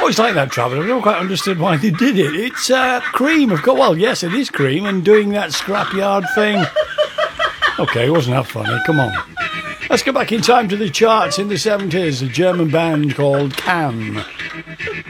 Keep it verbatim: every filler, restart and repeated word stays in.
Always like that, Travis. I never quite understood why they did it. It's uh, Cream, of course. Well, yes, it is Cream, and doing that scrapyard thing. Okay, it wasn't that funny. Come on. Let's go back in time to the charts in the seventies. A German band called Can.